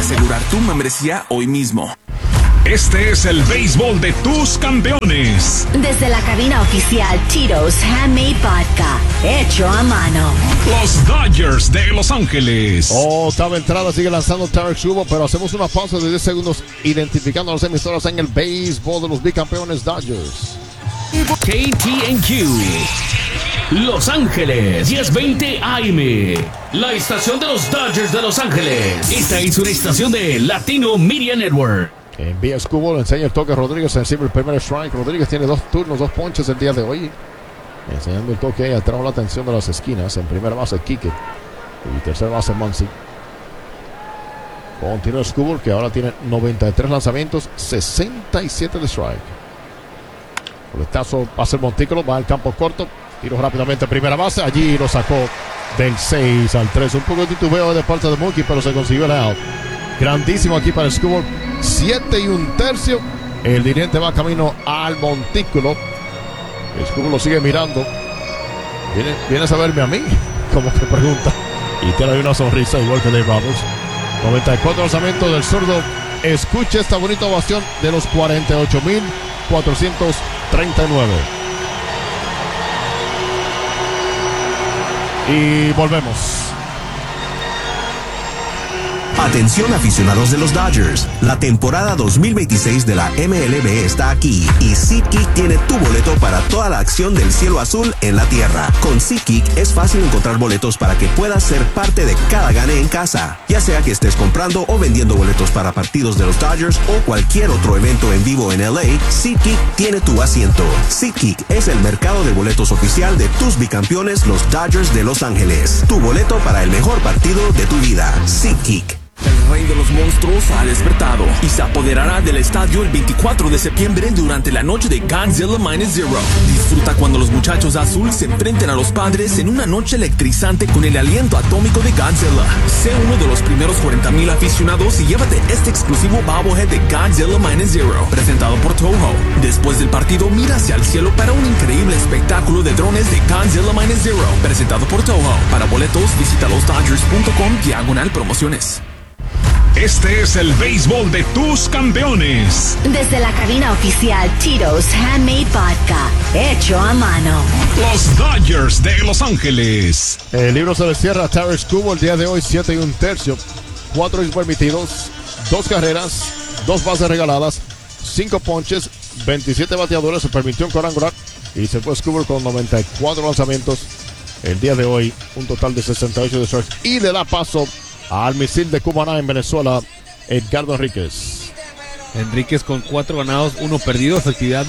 asegurar tu membresía hoy mismo. Este es el béisbol de tus campeones. Desde la cabina oficial Tito's Handmade Vodka, hecho a mano. Los Dodgers de Los Ángeles. Octava entrada, sigue lanzando Tarik Skubal, pero hacemos una pausa de 10 segundos identificando a las emisoras en el béisbol de los bicampeones Dodgers. KTNQ Los Ángeles 1020 AM, la estación de los Dodgers de Los Ángeles. Esta es una estación de Latino Media Network. Envía Skubal, enseña el toque a Rodríguez, recibe el primer strike. Rodríguez tiene 2 turnos, 2 ponches el día de hoy. Enseñando el toque ahí, atrajo la atención de las esquinas. En primera base Kike y tercera base Muncy. Continúa Skubal, que ahora tiene 93 lanzamientos, 67 de strike. Coletazo, pasa el montículo, va al campo corto. Tiro rápidamente a primera base. Allí lo sacó del 6 al 3. Un poco de titubeo de parte de Mookie, pero se consiguió el out. Grandísimo aquí para Skubal. 7 1/3. El dirigente va camino al montículo. Skubal lo sigue mirando. ¿Vienes a verme a mí? Como que pregunta. Y tiene ahí una sonrisa, igual que Dave Roberts. 94 lanzamientos del zurdo. Escuche esta bonita ovación de los 48,439. Y volvemos. Atención aficionados de los Dodgers, la temporada 2026 de la MLB está aquí y SeatGeek tiene tu boleto para toda la acción del cielo azul en la tierra. Con SeatGeek es fácil encontrar boletos para que puedas ser parte de cada gane en casa, ya sea que estés comprando o vendiendo boletos para partidos de los Dodgers o cualquier otro evento en vivo en LA. SeatGeek tiene tu asiento. SeatGeek es el mercado de boletos oficial de tus bicampeones, los Dodgers de Los Ángeles. Tu boleto para el mejor partido de tu vida. SeatGeek. El rey de los monstruos ha despertado y se apoderará del estadio el 24 de septiembre durante la noche de Godzilla Minus Zero. Disfruta cuando los muchachos azul se enfrenten a los padres en una noche electrizante con el aliento atómico de Godzilla. Sé uno de los primeros 40,000 aficionados y llévate este exclusivo bobblehead de Godzilla Minus Zero, presentado por Toho. Después del partido, mira hacia el cielo para un increíble espectáculo de drones de Godzilla Minus Zero, presentado por Toho. Para boletos, visita losdodgers.com/promociones. Este es el béisbol de tus campeones. Desde la cabina oficial Tito's Handmade Vodka, hecho a mano. Los Dodgers de Los Ángeles. El libro se le cierra a Tarik Skubal el día de hoy, 7 1/3. 4 hits permitidos, 2 carreras, 2 bases regaladas, 5 ponches, 27 bateadores, se permitió un cuadrangular y se fue Skubal con 94 lanzamientos. El día de hoy, un total de 68 de strikes y le da paso al misil de Cumaná en Venezuela, Edgardo Enríquez. Enríquez con 4 ganados, 1 perdido, efectividad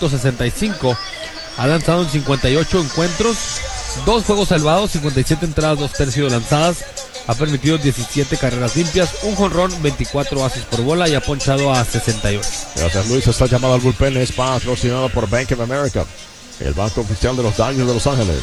2.65. Ha lanzado en 58 encuentros, 2 juegos salvados, 57 entradas, 2 tercios lanzadas. Ha permitido 17 carreras limpias, un jonrón, 24 bases por bola y ha ponchado a 68. Gracias, Luis. Esta llamada al bullpen es patrocinada por Bank of America, el banco oficial de los Dodgers de Los Ángeles.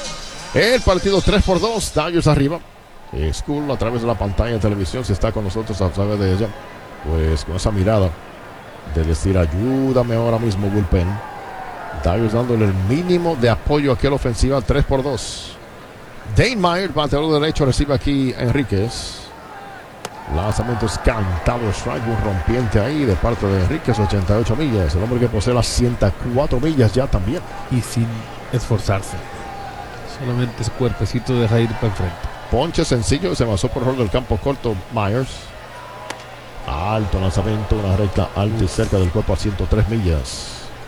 El partido 3-2, Dodgers arriba. Skubal a través de la pantalla de televisión, si está con nosotros a través de ella, pues con esa mirada de decir ayúdame ahora mismo bullpen. Dodgers dándole el mínimo de apoyo aquí a la ofensiva, 3-2. Dane Meyer, bateador derecho, recibe aquí a Enríquez. Lanzamiento es cantado, strike, un rompiente ahí de parte de Enríquez, 88 millas. El hombre que posee las 104 millas ya también. Y sin esforzarse, solamente ese cuerpecito deja ir para enfrente. Ponche sencillo, se basó por error del campo corto Myers. Alto lanzamiento, una recta alta y cerca del cuerpo a 103 millas.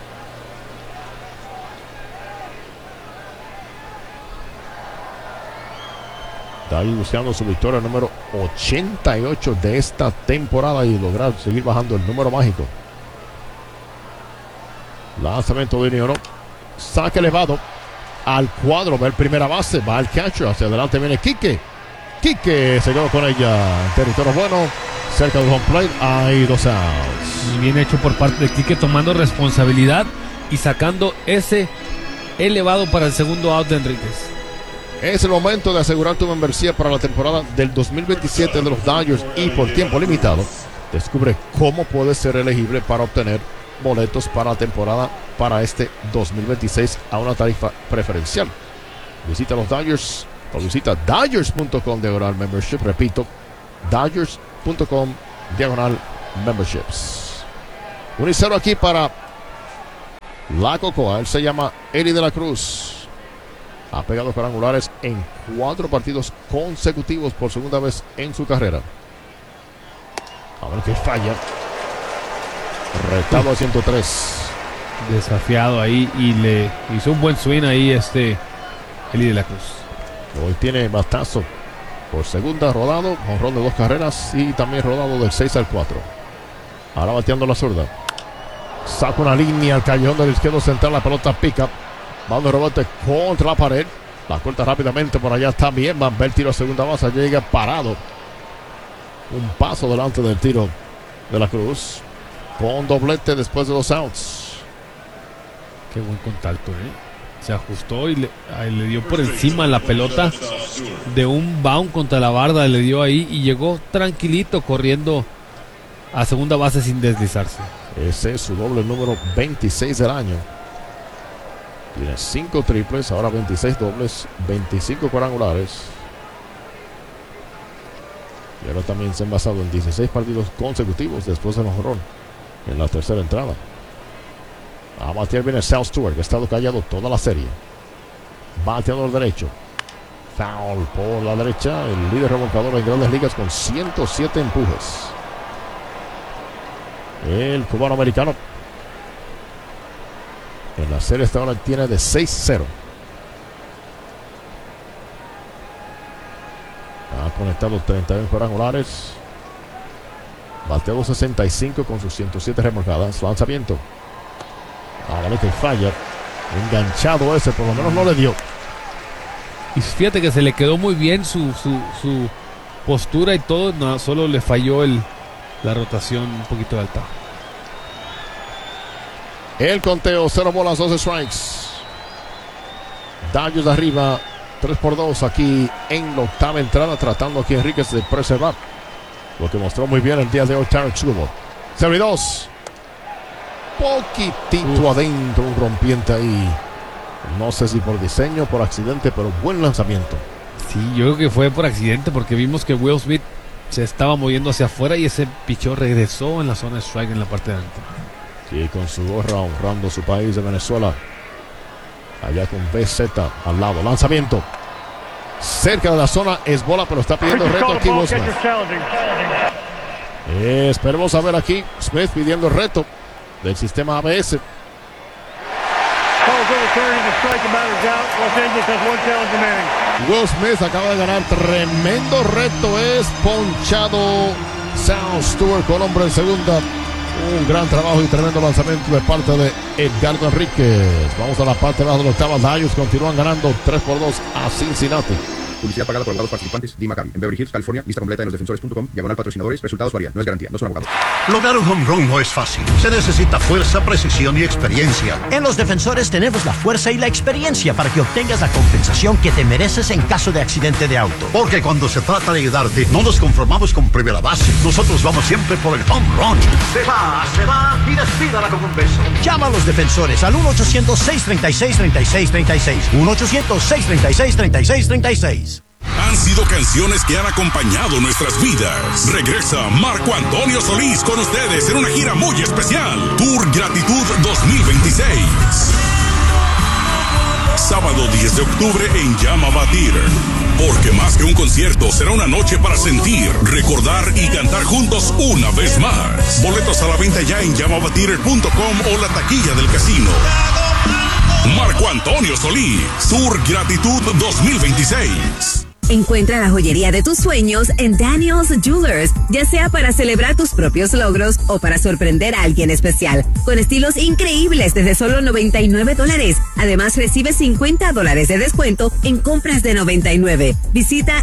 Ahí buscando su victoria número 88 de esta temporada y lograr seguir bajando el número mágico. Lanzamiento de Nioro. Saque elevado al cuadro, va el primera base, va el catcher, hacia adelante viene Kike se quedó con ella en territorio bueno, cerca del home plate, hay 2 outs. Y bien hecho por parte de Kike, tomando responsabilidad y sacando ese elevado para el segundo out de Enríquez. Es el momento de asegurar tu membresía para la temporada del 2027 de los Dodgers y por tiempo limitado. Descubre cómo puedes ser elegible para obtener boletos para la temporada para este 2026 a una tarifa preferencial. Visita los Dodgers o visita Dodgers.com/membership. Repito, Dodgers djshow.com/memberships. 1-0 aquí para la Cocoa. Él se llama Eli de la Cruz. Ha pegado cuadrangulares en 4 partidos consecutivos por segunda vez en su carrera. A ver que falla. Retado a 103. Desafiado ahí y le hizo un buen swing ahí Eli de la Cruz. Hoy tiene batazo por segunda, rodado, jonrón de 2 carreras y también rodado del 6 al 4. Ahora bateando la zurda. Saca una línea al callejón del izquierdo central, la pelota pica. Mando rebote contra la pared. La corta rápidamente, por allá está bien. Van ver tiro a segunda base, llega parado. Un paso delante del tiro de la Cruz. Con doblete después de 2 outs. Qué buen contacto, Se ajustó y le dio por encima la pelota de un bound contra la barda. Le dio ahí y llegó tranquilito corriendo a segunda base sin deslizarse. Ese es su doble número 26 del año. Tiene 5 triples, ahora 26 dobles, 25 cuadrangulares. Y ahora también se han basado en 16 partidos consecutivos después del jonrón en la tercera entrada. A batear viene Sal Stewart, que ha estado callado toda la serie. Bateador derecho. Foul por la derecha. El líder remolcador en Grandes Ligas con 107 empujes. El cubano americano en la serie esta hora tiene de 6-0. Ha conectado 31 cuadrangulares. Bateado 65 con sus 107 remolcadas. Lanzamiento. Ahora que falla. Enganchado ese, por lo menos no le dio. Y fíjate que se le quedó muy bien su postura y todo. No, solo le falló la rotación un poquito alta. El conteo, 0 bolas, 12 strikes. Dodgers arriba, 3-2 aquí en la octava entrada, tratando aquí Enríquez de preservar lo que mostró muy bien el día de hoy Tarek Chubo. 0-2. Poquitito adentro, un rompiente ahí. No sé si por diseño, por accidente, pero buen lanzamiento. Sí, yo creo que fue por accidente porque vimos que Will Smith se estaba moviendo hacia afuera y ese pichón regresó en la zona de strike en la parte de adentro. Sí, con su gorra honrando su país de Venezuela. Allá con BZ al lado. Lanzamiento. Cerca de la zona es bola, pero está pidiendo reto aquí Will Smith. Esperemos a ver aquí Smith pidiendo reto del sistema ABS. Will Smith acaba de ganar tremendo reto. Es ponchado Sal Stewart con hombre en segunda. Un gran trabajo y tremendo lanzamiento de parte de Edgardo Enríquez. Vamos a la parte baja de la octava. Dodgers continúan ganando 3-2 a Cincinnati. Publicidad pagada por abogados participantes. Di Maccabi, en Beverly Hills, California. Lista completa en losdefensores.com. /patrocinadores. Resultados varían. No es garantía. No son abogados. Lograr un home run no es fácil. Se necesita fuerza, precisión y experiencia. En Los Defensores tenemos la fuerza y la experiencia para que obtengas la compensación que te mereces en caso de accidente de auto. Porque cuando se trata de ayudarte, no nos conformamos con primera base. Nosotros vamos siempre por el home run. Se va y despídala con un beso. Llama a Los Defensores al 1-800-636-3636. 1-800-636-3636. Han sido canciones que han acompañado nuestras vidas. Regresa Marco Antonio Solís con ustedes en una gira muy especial. Tour Gratitud 2026. Sábado 10 de octubre en Yamava Theater. Porque más que un concierto, será una noche para sentir, recordar y cantar juntos una vez más. Boletos a la venta ya en yamavatheater.com o la taquilla del casino. Marco Antonio Solís, Tour Gratitud 2026. Encuentra la joyería de tus sueños en Daniel's Jewelers, ya sea para celebrar tus propios logros o para sorprender a alguien especial, con estilos increíbles desde solo $99. Además, recibe $50 de descuento en compras de $99. Visita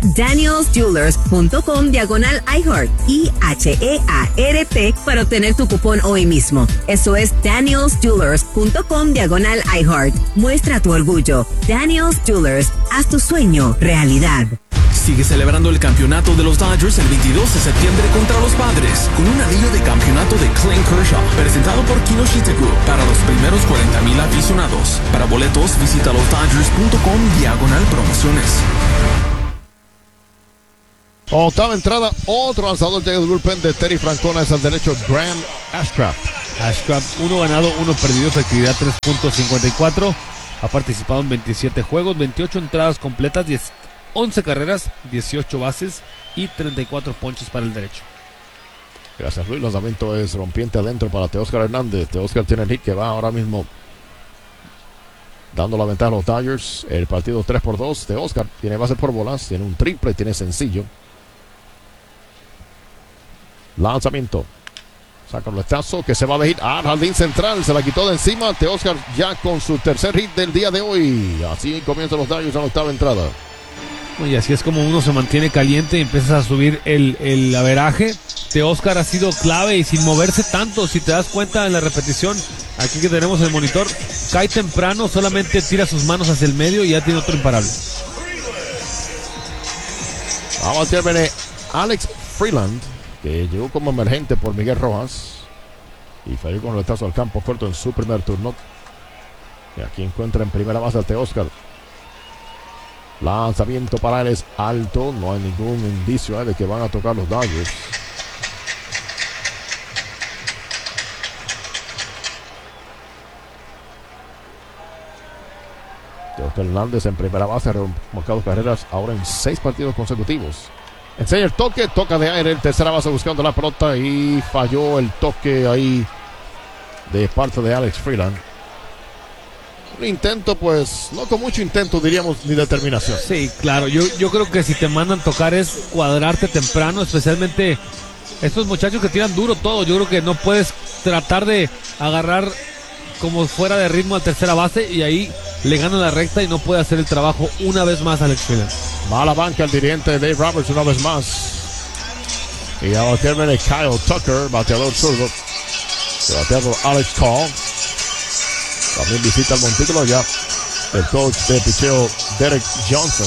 danielsjewelers.com/iHeart, IHEART, para obtener tu cupón hoy mismo. Eso es danielsjewelers.com/iHeart. Muestra tu orgullo. Daniel's Jewelers, haz tu sueño realidad. Sigue celebrando el campeonato de los Dodgers el 22 de septiembre contra los Padres, con un anillo de campeonato de Clayton Kershaw, presentado por Kinoshita Group, para los primeros 40,000 aficionados. Para boletos, visita losdodgers.com/promociones. Octava entrada, otro lanzador llega del bullpen de Terry Francona, es el derecho Graham Ashcraft. Ashcraft, 1 ganado, 1 perdido, efectividad 3.54. Ha participado en 27 juegos, 28 entradas completas, 11 carreras, 18 bases y 34 ponches para el derecho. Gracias, Luis. Lanzamiento es rompiente adentro para Teóscar Hernández. Teóscar tiene el hit que va ahora mismo dando la ventaja a los Dodgers. El partido 3-2. Teóscar tiene bases por bolas, tiene un triple, tiene sencillo. Lanzamiento. Saca un letazo que se va de hit al jardín central. Se la quitó de encima. Teóscar ya con su tercer hit del día de hoy. Así comienzan los Dodgers en la octava entrada. Y así es como uno se mantiene caliente y empiezas a subir el averaje. Teóscar ha sido clave y sin moverse tanto. Si te das cuenta en la repetición, aquí que tenemos el monitor, cae temprano, solamente tira sus manos hacia el medio y ya tiene otro imparable. Vamos a ver Alex Freeland, que llegó como emergente por Miguel Rojas y falló con el letazo al campo corto en su primer turno. Y aquí encuentra en primera base a Teóscar. Lanzamiento para él es alto, no hay ningún indicio de que van a tocar los Dodgers. Teóscar Hernández en primera base ha remolcado carreras ahora en 6 partidos consecutivos. Enseña el toque, toca de aire en tercera base buscando la pelota y falló el toque ahí de parte de Alex Freeland. Un intento, pues, no con mucho intento, diríamos, ni determinación. Sí, claro, yo creo que si te mandan tocar es cuadrarte temprano, especialmente estos muchachos que tiran duro todo. Yo creo que no puedes tratar de agarrar como fuera de ritmo a tercera base y ahí le gana la recta y no puede hacer el trabajo una vez más Alex Freeland. Va a la banca el dirigente Dave Roberts una vez más. Y a batear viene Kyle Tucker, bateador zurdo. El bateador Alex Call. También visita el montículo ya el coach de picheo Derek Johnson.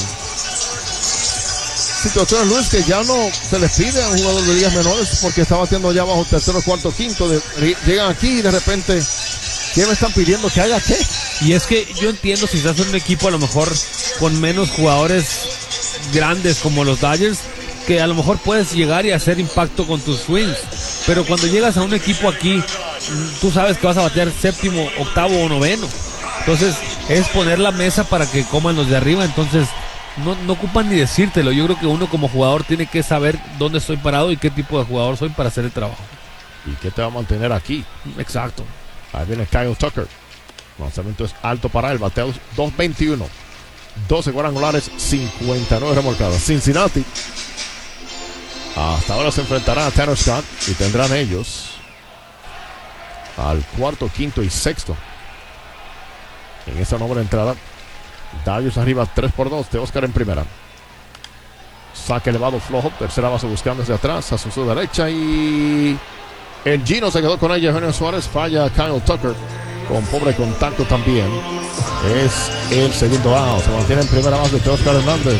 Situaciones, Luis, que ya no se les pide a un jugador de ligas menores porque está bateando ya bajo tercero, cuarto, quinto. Llegan aquí y de repente, ¿qué me están pidiendo que haga qué? Y es que yo entiendo si estás en un equipo a lo mejor con menos jugadores grandes como los Dodgers, que a lo mejor puedes llegar y hacer impacto con tus swings. Pero cuando llegas a un equipo aquí, tú sabes que vas a batear séptimo, octavo o noveno. Entonces es poner la mesa para que coman los de arriba. Entonces no ocupan ni decírtelo. Yo creo que uno como jugador tiene que saber dónde estoy parado y qué tipo de jugador soy para hacer el trabajo. ¿Y qué te va a mantener aquí? Exacto. Ahí viene Kyle Tucker. El lanzamiento es alto para él. Bateo 2.21. 12 cuadrangulares, 59 remolcadas. Cincinnati hasta ahora se enfrentará a Tanner Scott y tendrán ellos al cuarto, quinto y sexto en esta nueva entrada. Dodgers arriba 3-2. Teóscar en primera. Saque elevado flojo. Tercera base buscando hacia atrás a su derecha y el Gino se quedó con ella. Eugenio Suárez falla. Kyle Tucker con pobre contacto también. Es el segundo out. Se mantiene en primera base Teóscar Hernández.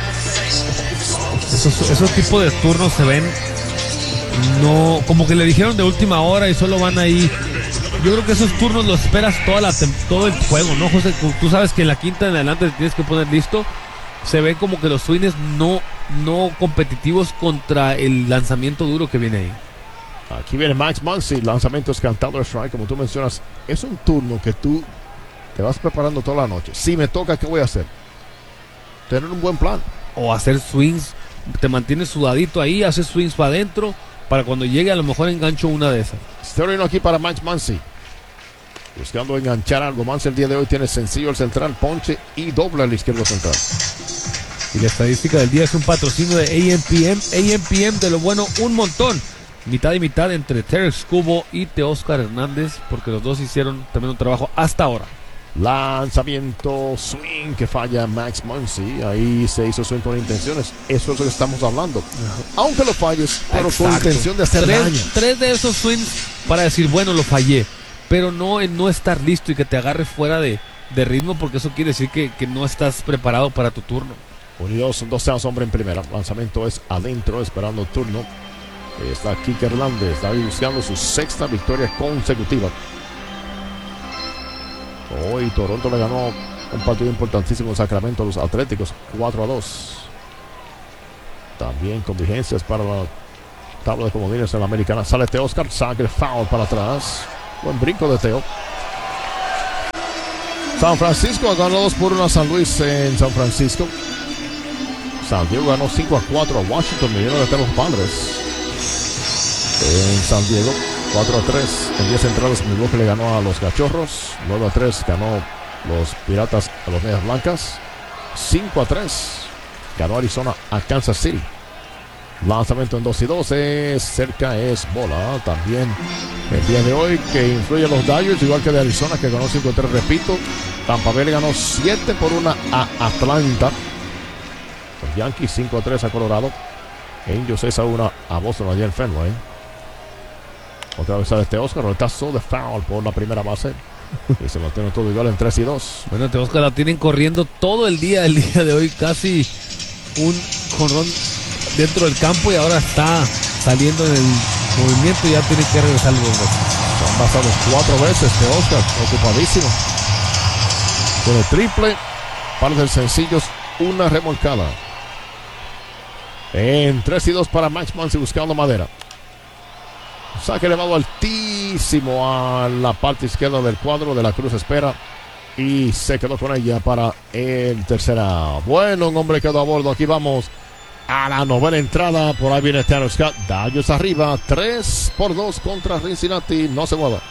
Esos tipos de turnos se ven no como que le dijeron de última hora y solo van ahí. Yo creo que esos turnos los esperas todo el juego, ¿no, José? Tú sabes que en la quinta en adelante te tienes que poner listo. Se ven como que los swings no competitivos contra el lanzamiento duro que viene ahí. Aquí viene Max Muncy, lanzamientos cantado de strike, como tú mencionas. Es un turno que tú te vas preparando toda la noche. Si me toca, ¿qué voy a hacer? Tener un buen plan. O hacer swings, te mantienes sudadito ahí, haces swings para adentro, para cuando llegue a lo mejor engancho una de esas. Estoy aquí para Max Muncy. Buscando enganchar algo. Muncy el día de hoy tiene sencillo el central, ponche y doble al izquierdo central. Y la estadística del día es un patrocinio de AMPM. AMPM de lo bueno, un montón. Mitad y mitad entre Terry Scubo y Teóscar Hernández, porque los dos hicieron también un trabajo hasta ahora. Lanzamiento, swing que falla Max Muncy. Ahí se hizo swing con intenciones. Eso es lo que estamos hablando. Aunque lo falles, pero con intención de hacer daño. 3 de esos swings para decir, bueno, lo fallé. Pero no en no estar listo y que te agarre fuera de ritmo, porque eso quiere decir que no estás preparado para tu turno. Unidos, 2 outs, hombre en primera. Lanzamiento es adentro, esperando turno. Está Kike Hernández, está buscando su sexta victoria consecutiva. Hoy Toronto le ganó un partido importantísimo en Sacramento a los Atléticos, 4-2. También con vigencias para la tabla de comodines en la americana. Sale Teoscar, saque foul para atrás. Buen brinco de Teo. San Francisco ganó 2-1 a San Luis en San Francisco. San Diego ganó 5-4 a Washington, millones de los Padres. En San Diego, 4-3 en 10 entradas. Milwaukee le ganó a los Cachorros. 9-3 ganó los Piratas a los Medias Blancas. 5-3 ganó Arizona a Kansas City. Lanzamiento en 2-2, cerca es bola. También el día de hoy que influye a los Dodgers, igual que de Arizona, que ganó 5-3, repito. Tampa Bay le ganó 7-1 a Atlanta. Los Yankees 5-3 a Colorado. Angels 6-1 a Boston allá en Fenway. Otra vez sale Teoscar, el tazo de foul por la primera base. Y se mantiene todo igual en 3-2. Bueno, Teoscar la tienen corriendo todo el día de hoy. Casi un jonrón dentro del campo y ahora está saliendo en el movimiento y ya tiene que regresar los dos. Se han pasado 4 veces Teoscar, ocupadísimo. Con el triple, par de sencillos, una remolcada. En 3-2 para Max Muncy buscando madera. Saque elevado altísimo a la parte izquierda del cuadro. De la Cruz espera y se quedó con ella para el tercera. Bueno, un hombre quedó a bordo. Aquí vamos a la novena entrada. Por ahí viene Tanner Scott. Dodgers arriba 3-2 contra Cincinnati. No se mueva.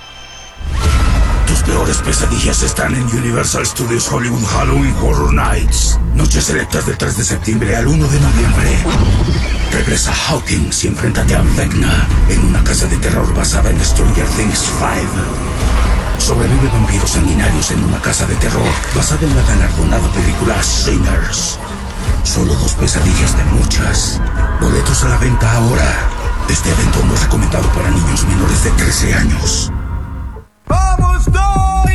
Tus peores pesadillas están en Universal Studios Hollywood Halloween Horror Nights. Noches selectas del 3 de septiembre al 1 de noviembre. Regresa Hawkins y enfréntate a Vecna en una casa de terror basada en Stranger Things 5. Sobrevive vampiros sanguinarios en una casa de terror basada en la galardonada película Sinners. Solo 2 pesadillas de muchas. Boletos a la venta ahora. Este evento no es recomendado para niños menores de 13 años. ¡Vamos, Dodgers!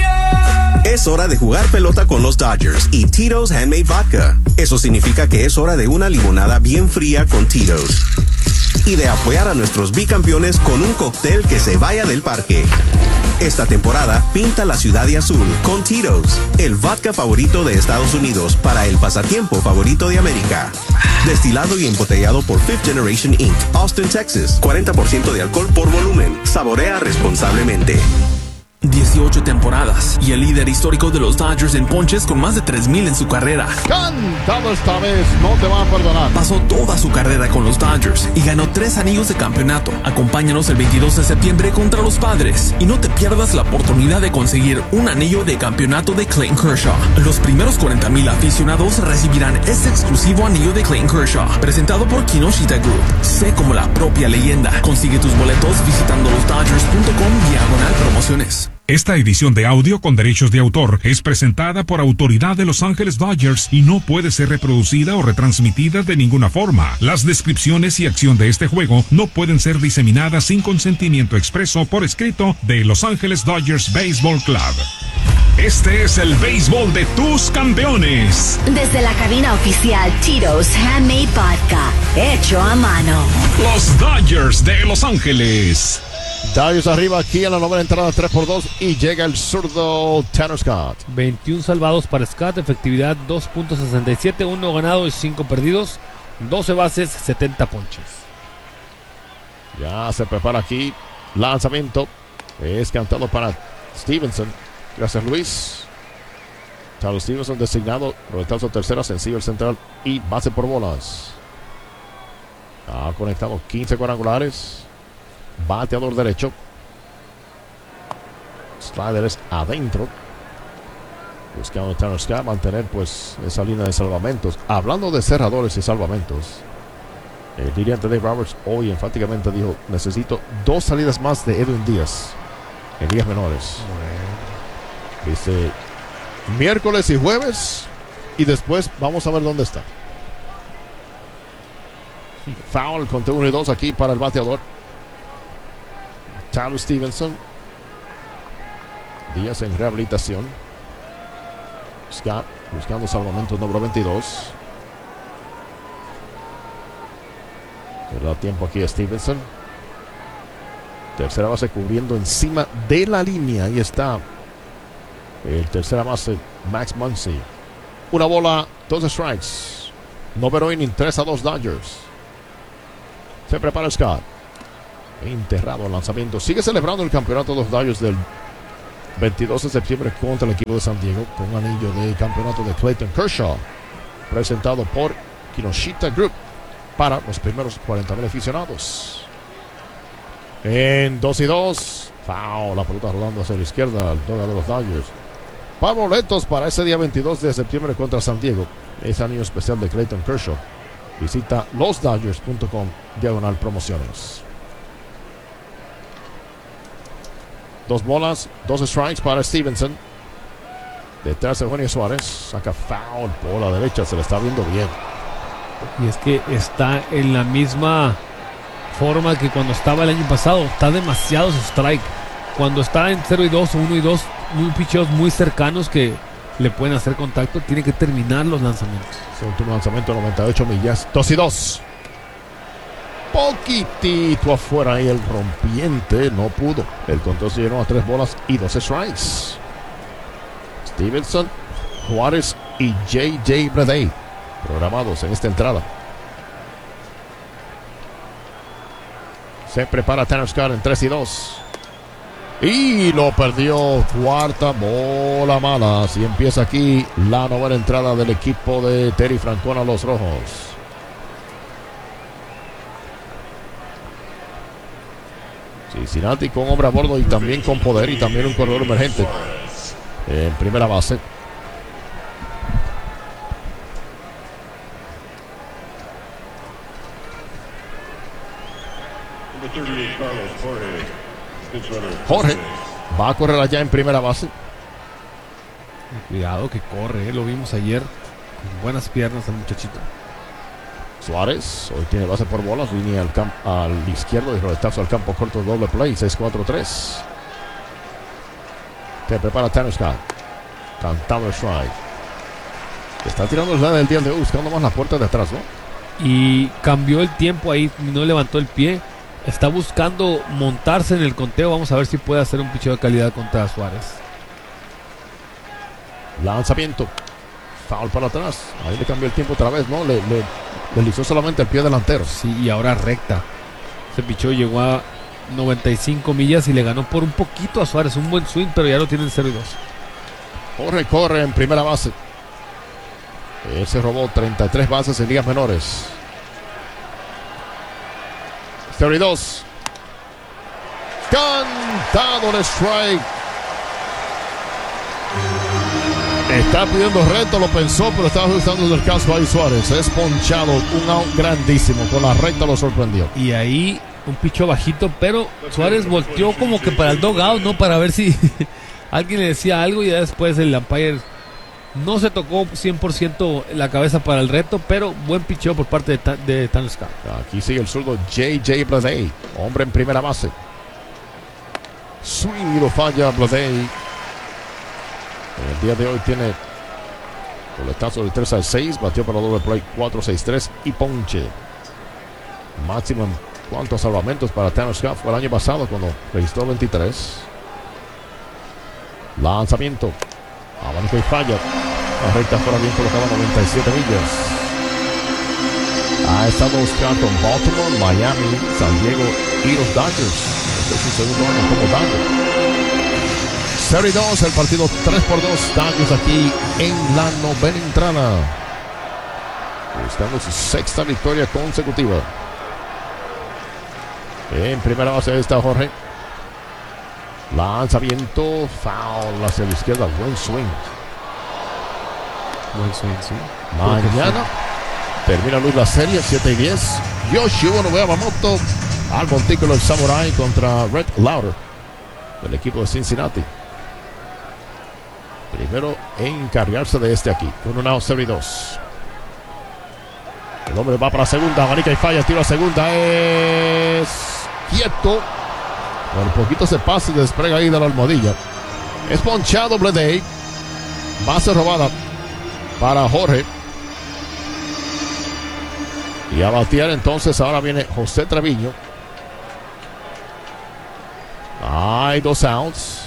Es hora de jugar pelota con los Dodgers y Tito's Handmade Vodka. Eso significa que es hora de una limonada bien fría con Tito's. Y de apoyar a nuestros bicampeones con un cóctel que se vaya del parque. Esta temporada, pinta la ciudad de azul con Tito's, el vodka favorito de Estados Unidos para el pasatiempo favorito de América. Destilado y embotellado por Fifth Generation Inc., Austin, Texas. 40% de alcohol por volumen. Saborea responsablemente. 18 temporadas y el líder histórico de los Dodgers en ponches con más de 3,000 en su carrera. Cantado esta vez, no te van a perdonar. Pasó toda su carrera con los Dodgers y ganó 3 anillos de campeonato. Acompáñanos el 22 de septiembre contra los Padres y no te pierdas la oportunidad de conseguir un anillo de campeonato de Clayton Kershaw. Los primeros 40,000 aficionados recibirán este exclusivo anillo de Clayton Kershaw, presentado por Kinoshita Group. Sé como la propia leyenda. Consigue tus boletos visitando losdodgers.com/promociones. Esta edición de audio con derechos de autor es presentada por autoridad de Los Ángeles Dodgers y no puede ser reproducida o retransmitida de ninguna forma. Las descripciones y acción de este juego no pueden ser diseminadas sin consentimiento expreso por escrito de Los Ángeles Dodgers Baseball Club. Este es el béisbol de tus campeones. Desde la cabina oficial Tito's Handmade Vodka, hecho a mano. Los Dodgers de Los Ángeles. Dodgers arriba aquí en la novena entrada 3-2 y llega el zurdo Tanner Scott. 21 salvados para Scott, efectividad 2.67, 1 ganado y 5 perdidos, 12 bases, 70 ponches. Ya se prepara aquí, lanzamiento, es cantado para Stevenson. Gracias, Luis. Charles Stevenson designado, roletazo tercera, sencillo el central y base por bolas. Ha conectado 15 cuadrangulares. Bateador derecho. Slider es adentro. Buscando a Tanner Scott mantener pues esa línea de salvamentos. Hablando de cerradores y salvamentos, el dirigente Dave Roberts hoy enfáticamente dijo: necesito 2 salidas más de Edwin Díaz en ligas menores. Dice miércoles y jueves y después vamos a ver dónde está. Foul, conté 1 y 2 aquí para el bateador Charles Stevenson. Díaz en rehabilitación. Scott buscando salvamentos número 22. Le da tiempo aquí a Stevenson. Tercera base cubriendo encima de la línea. Ahí está el tercera base Max Muncy. Una bola, 2 strikes. Noveno inning, 3-2 Dodgers. Se prepara Scott. Enterrado el lanzamiento. Sigue celebrando el campeonato de los Dodgers del 22 de septiembre contra el equipo de San Diego con un anillo de campeonato de Clayton Kershaw, presentado por Kinoshita Group para los primeros 40,000 aficionados. En 2-2, foul, la pelota rodando hacia la izquierda, el dugout de los Dodgers. Para boletos para ese día 22 de septiembre contra San Diego, ese anillo especial de Clayton Kershaw. Visita losdodgers.com/promociones. 2 bolas, 2 strikes para Stevenson. Detrás de Eugenio Suárez. Saca foul por la derecha. Se le está viendo bien. Y es que está en la misma forma que cuando estaba el año pasado. Está demasiado su strike. Cuando está en 0-2 o 1-2, muy picheos muy cercanos que le pueden hacer contacto, tiene que terminar los lanzamientos. Su último lanzamiento, 98 millas. 2-2. Poquitito afuera ahí el rompiente. No pudo. El conteo se llenó a 3 bolas y 2 strikes. Stevenson, Juárez y J.J. Bleday programados en esta entrada. Se prepara Tanner Scott en 3-2. Y lo perdió. Cuarta bola mala. Así empieza aquí la novena entrada del equipo de Terry Francona, los Rojos. Cincinnati con hombre a bordo y también con poder y también un corredor emergente en primera base. Jorge va a correr allá en primera base. Cuidado que corre, lo vimos ayer con buenas piernas el muchachito. Suárez hoy tiene base por bolas, línea al izquierdo y roletazo al campo corto, doble play, 6-4-3. Se prepara Tanner Scott. Cantado el strike. Está tirando el del día de hoy, buscando más la puerta de atrás, ¿no? Y cambió el tiempo ahí, no levantó el pie. Está buscando montarse en el conteo. Vamos a ver si puede hacer un picheo de calidad contra Suárez. Lanzamiento. Foul para atrás. Ahí le cambió el tiempo otra vez, ¿no? Le deslizó solamente el pie delantero. Sí, y ahora recta. Ese picheo llegó a 95 millas y le ganó por un poquito a Suárez. Un buen swing, pero ya lo tiene en 0-2. Corre en primera base. Él se robó 33 bases en ligas menores. 32. Cantado el strike. Está pidiendo reto, lo pensó, pero estaba ajustando el casco ahí Suárez. Es ponchado, un out grandísimo. Con la recta lo sorprendió. Y ahí un picho bajito, pero Suárez volteó como que para el dugout, ¿no? Para ver si alguien le decía algo y ya después el umpire no se tocó 100% la cabeza para el reto, pero buen picheo por parte de Tanner Scott. Aquí sigue el zurdo J.J. Bleday, hombre en primera base. Swing y lo falla Bleday. El día de hoy tiene coletazo de 3-6, batió para doble play 4-6-3 y ponche. Máximo en cuanto a salvamentos para Tanner Scott fue el año pasado cuando registró 23. Lanzamiento. Abanico y falla. La recta fuera bien colocada, 97 millas. Ha estado Scott con Baltimore, Miami, San Diego y los Dodgers. Este es su segundo año como Dodger. 0-2, el partido 3-2. Dodgers aquí en la novena entrada. Buscando su sexta victoria consecutiva. En primera base está Jorge. Lanzamiento, foul hacia la izquierda, buen swing. Buen swing, sí. Mañana termina Luis la serie, 7-10. Yoshio Yamamoto al montículo del Samurai contra Red Lauder del equipo de Cincinnati. Primero en encargarse de este aquí, con un out 0-2. El hombre va para segunda, abanica y falla, tiro a segunda, es quieto. Por poquito se pasa y desprega ahí de la almohadilla. Es ponchado Bleday. Base robada para Jorge. Y a batear entonces ahora viene José Treviño. Hay 2 outs.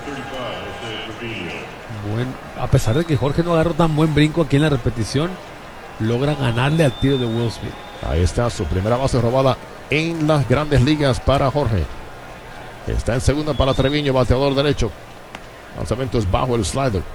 A pesar de que Jorge no agarró tan buen brinco aquí en la repetición, logra ganarle al tiro de Will Smith. Ahí está su primera base robada en las grandes ligas para Jorge. Está en segunda para Treviño, bateador derecho. Lanzamiento es bajo el slider.